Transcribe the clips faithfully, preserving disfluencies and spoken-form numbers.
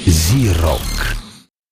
Зирок.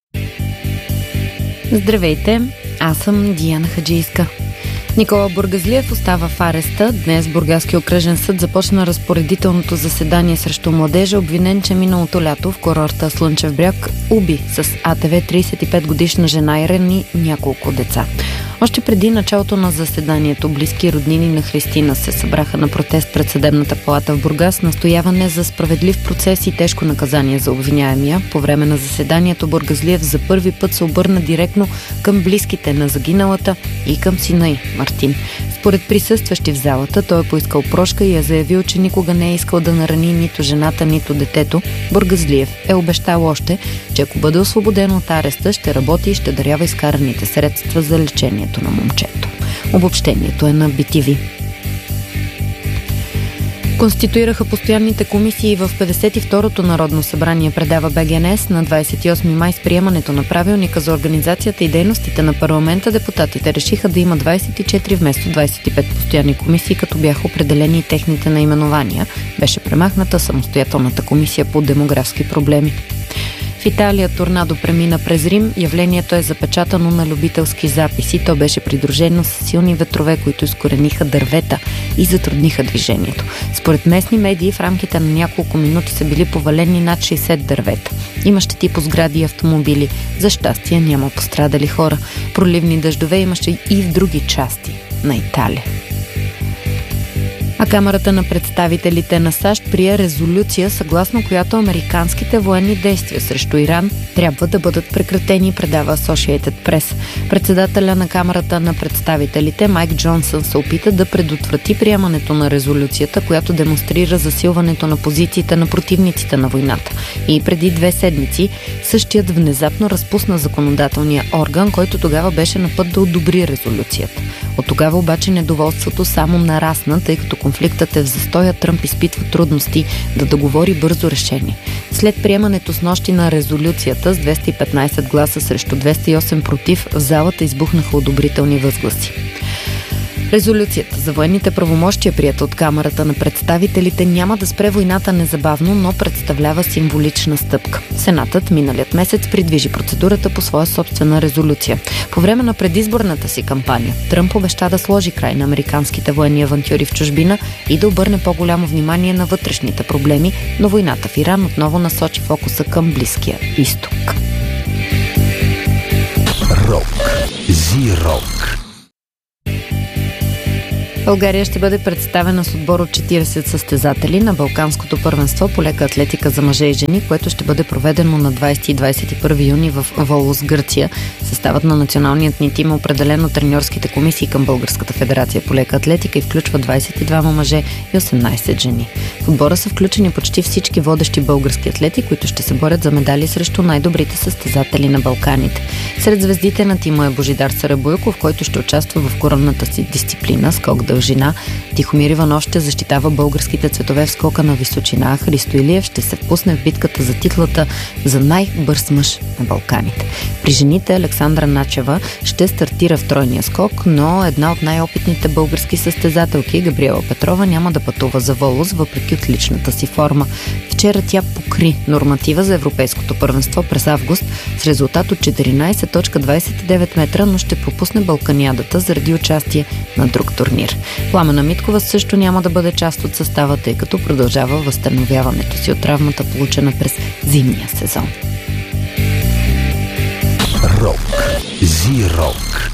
Здравейте, аз съм Диана Хаджийска. Никола Бургазлиев остава в ареста. Днес Бургаски окръжен съд започна разпоредителното заседание срещу младежа, обвинен, че миналото лято в курорта Слънчев бряг уби с А Т В тридесет и пет годишна жена и рани няколко деца. Още преди началото на заседанието, близки роднини на Христина се събраха на протест пред съдебната палата в Бургас, настояване за справедлив процес и тежко наказание за обвиняемия. По време на заседанието Бургазлиев за първи път се обърна директно към близките на загиналата и към сина й, Мартин. Според присъстващи в залата, той е поискал прошка и е заявил, че никога не е искал да нарани нито жената, нито детето. Бургазлиев е обещал още, че ако бъде освободен от ареста, ще работи и ще дарява изкараните средства за лечението на момчето. Обобщението е на Би Ти Ви. Конституираха постоянните комисии в петдесет и второто Народно събрание, предава Б Г Н С. На двадесет и осми май с приемането на правилника за организацията и дейностите на парламента, депутатите решиха да има двадесет и четири вместо двадесет и пет постоянни комисии, като бяха определени и техните наименования. Беше премахната самостоятелната комисия по демографски проблеми. В Италия торнадо премина през Рим. Явлението е запечатано на любителски записи. То беше придружено с силни ветрове, които изкорениха дървета и затрудниха движението. Според местни медии в рамките на няколко минути са били повалени над шейсет дървета. Има щети по сгради и автомобили. За щастие няма пострадали хора. Проливни дъждове имаше и в други части на Италия. А Камарата на представителите на САЩ прие резолюция, съгласно която американските военни действия срещу Иран трябва да бъдат прекратени, предава Associated Press. Председателя на Камарата на представителите Майк Джонсън се опита да предотврати приемането на резолюцията, която демонстрира засилването на позициите на противниците на войната. И преди две седмици същият внезапно разпусна законодателния орган, който тогава беше на път да одобри резолюцията. От тогава обаче недоволството само нарасна, тъй като конфликтът е в застоя, Тръмп изпитва трудности да договори бързо решение. След приемането с нощи на резолюцията с двеста и петнадесет гласа срещу двеста и осем против, в залата избухнаха одобрителни възгласи. Резолюцията за военните правомощия, приета от Камарата на представителите, няма да спре войната незабавно, но представлява символична стъпка. Сенатът миналият месец придвижи процедурата по своя собствена резолюция. По време на предизборната си кампания Тръмп обеща да сложи край на американските военни авантюри в чужбина и да обърне по-голямо внимание на вътрешните проблеми, но войната в Иран отново насочи фокуса към Близкия изток. Рок. Зирок. България ще бъде представена с отбор от четиридесет състезатели на Балканското първенство по лека атлетика за мъже и жени, което ще бъде проведено на двадесети и двадесет и първи юни в Волос, Гърция. Съставът на националният ни тим е определен от треньорските комисии към Българската федерация по лека атлетика и включва двадесет и двама мъже и осемнадесет жени. В отбора са включени почти всички водещи български атлети, които ще се борят за медали срещу най-добрите състезатели на Балканите. Сред звездите на тима е Божидар Сарабойков, който ще участва в коронната си дисциплина скок дължина. Тихомир Иванов ще защитава българските цветове в скока на височина. Христо Илиев ще се впусне в битката за титлата за най-бърз мъж на Балканите. При жените Александра Начева ще стартира в тройния скок, но една от най-опитните български състезателки, Габриела Петрова, няма да пътува за Волос, въпреки отличната си форма. Вчера тя покри норматива за европейското първенство през август с резултат от четиринадесет цяло двадесет и девет метра, но ще пропусне Балканиадата заради участие на друг турнир. Пламена Миткова също няма да бъде част от състава, тъй като продължава възстановяването си от травмата, получена през зимния сезон. Рок. Зирок.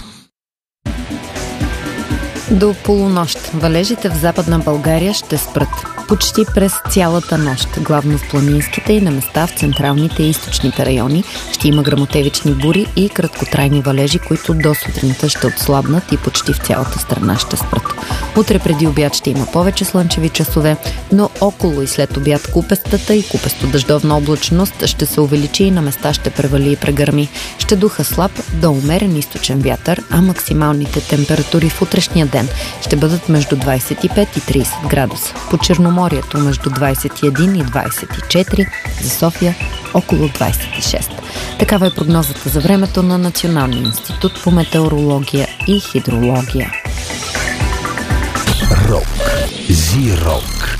До полунощ валежите в Западна България ще спрат. Почти през цялата нощ, главно в планинските и на места в централните и източните райони, ще има гръмотевични бури и краткотрайни валежи, които до сутринта ще отслабнат и почти в цялата страна ще спрат. Утре преди обяд ще има повече слънчеви часове, но около и след обяд купестата и купесто-дъждовна облачност ще се увеличи и на места ще превали и прегърми. Ще духа слаб до умерен източен вятър, а максималните температури в утрешния ден ще бъдат между двадесет и пет и тридесет градуса. По Черноморието между двадесет и един и двадесет и четири, за София около двадесет и шест. Такава е прогнозата за времето на Националния институт по метеорология и хидрология. Рок. Зирок.